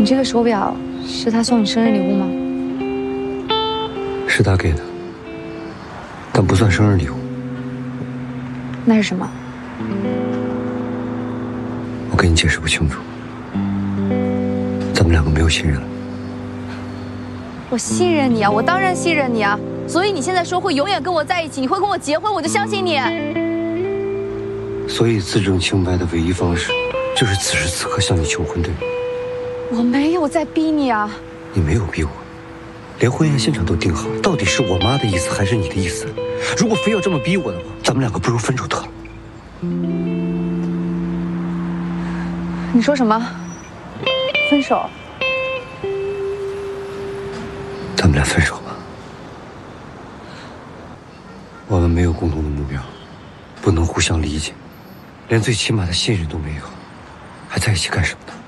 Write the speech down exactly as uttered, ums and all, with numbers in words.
你这个手表是他送你生日礼物吗？ 是他给的，但不算生日礼物。 那是什么？ 我跟你解释不清楚，咱们两个没有信任了。 我信任你啊，我当然信任你啊。所以你现在说会永远跟我在一起，你会跟我结婚，我就相信你。 所以自证清白的唯一方式，就是此时此刻向你求婚，对吗？ 我没有在逼你啊。 你没有逼我，连婚宴现场都定好了，到底是我妈的意思还是你的意思？如果非要这么逼我的话，咱们两个不如分手得了。 你说什么？分手？ 咱们俩分手吧。我们没有共同的目标，不能互相理解，连最起码的信任都没有，还在一起干什么呢？